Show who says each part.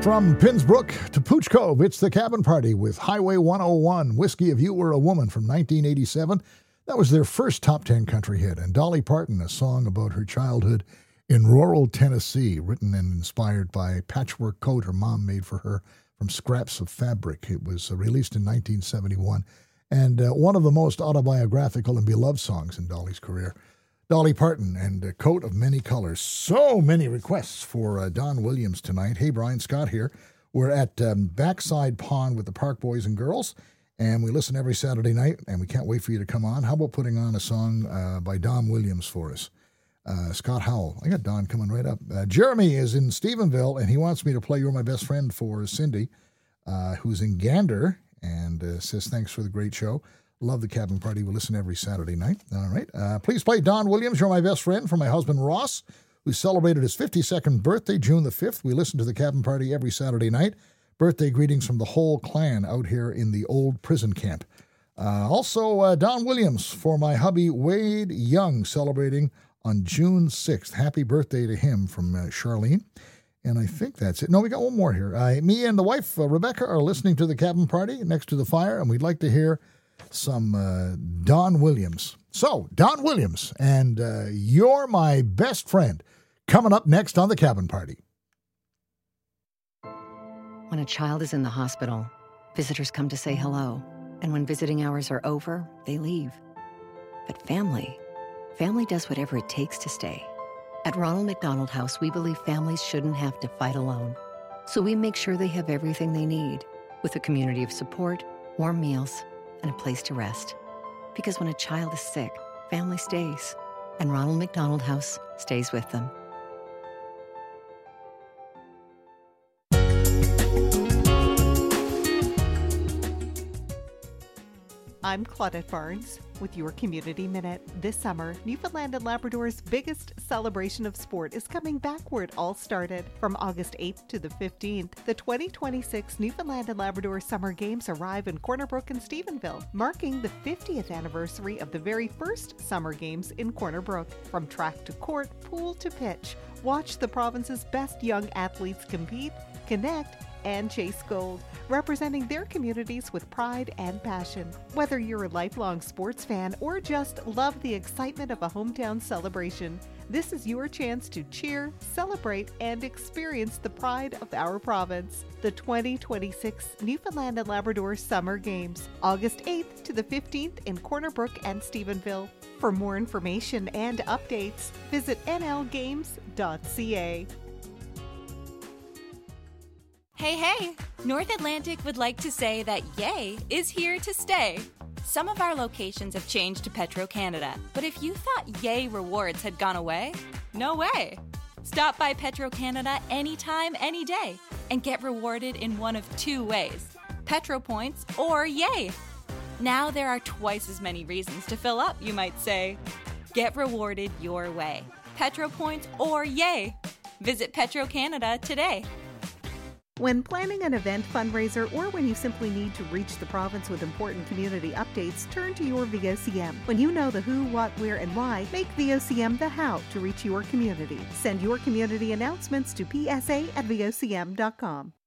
Speaker 1: From Pinsbrook to Pooch Cove, it's the Cabin Party with Highway 101, Whiskey If You Were a Woman from 1987. That was their first top 10 country hit. And Dolly Parton, a song about her childhood in rural Tennessee, written and inspired by a patchwork coat her mom made for her from scraps of fabric. It was released in 1971 and one of the most autobiographical and beloved songs in Dolly's career. Dolly Parton and a Coat of Many Colors. So many requests for Don Williams tonight. Hey, Brian Scott here. We're at Backside Pond with the Park Boys and Girls, and we listen every Saturday night, and we can't wait for you to come on. How about putting on a song by Don Williams for us? Scott Howell. I got Don coming right up. Jeremy is in Stephenville, and he wants me to play You're My Best Friend for Cindy, who's in Gander, and says thanks for the great show. Love the Cabin Party. We listen every Saturday night. All right. Please play Don Williams, You're My Best Friend, for my husband Ross, who celebrated his 52nd birthday, June the 5th. We listen to the Cabin Party every Saturday night. Birthday greetings from the whole clan out here in the old prison camp. Also, Don Williams for my hubby Wade Young, celebrating on June 6th. Happy birthday to him from Charlene. And I think that's it. No, we got one more here. Me and the wife, Rebecca, are listening to the Cabin Party next to the fire, and we'd like to hear some Don Williams. So, Don Williams and You're My Best Friend coming up next on the Cabin Party.
Speaker 2: When a child is in the hospital, visitors come to say hello. And when visiting hours are over, they leave. But family does whatever it takes to stay. At Ronald McDonald House, we believe families shouldn't have to fight alone. So we make sure they have everything they need, with a community of support, warm meals, and a place to rest. Because when a child is sick, family stays. And Ronald McDonald House stays with them.
Speaker 3: I'm Claudette Barnes with your Community Minute. This summer, Newfoundland and Labrador's biggest celebration of sport is coming back where it all started. From August 8th to the 15th, the 2026 Newfoundland and Labrador Summer Games arrive in Corner Brook and Stephenville, marking the 50th anniversary of the very first Summer Games in Corner Brook. From track to court, pool to pitch, watch the province's best young athletes compete, connect, and chase gold, representing their communities with pride and passion. Whether you're a lifelong sports fan or just love the excitement of a hometown celebration, this is your chance to cheer, celebrate, and experience the pride of our province. The 2026 Newfoundland and Labrador Summer Games, August 8th to the 15th in Corner Brook and Stephenville. For more information and updates, visit nlgames.ca.
Speaker 4: Hey, North Atlantic would like to say that Yay is here to stay. Some of our locations have changed to Petro-Canada, but if you thought Yay rewards had gone away, no way. Stop by Petro-Canada anytime, any day, and get rewarded in one of two ways, Petro Points or Yay. Now there are twice as many reasons to fill up, you might say. Get rewarded your way, Petro Points or Yay. Visit Petro-Canada today.
Speaker 3: When planning an event, fundraiser, or when you simply need to reach the province with important community updates, turn to your VOCM. When you know the who, what, where, and why, make VOCM the how to reach your community. Send your community announcements to psa@vocm.com.